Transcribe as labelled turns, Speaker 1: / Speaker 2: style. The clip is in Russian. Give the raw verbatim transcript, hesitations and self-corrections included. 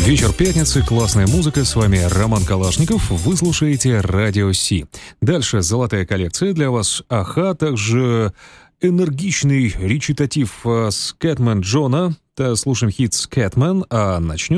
Speaker 1: Вечер пятницы, классная музыка, с вами Роман Калашников, вы слушаете Радио Си. Дальше золотая коллекция для вас, Аха, также энергичный речитатив Скэтмен Джона. Слушаем хит Скэтмен, а начнем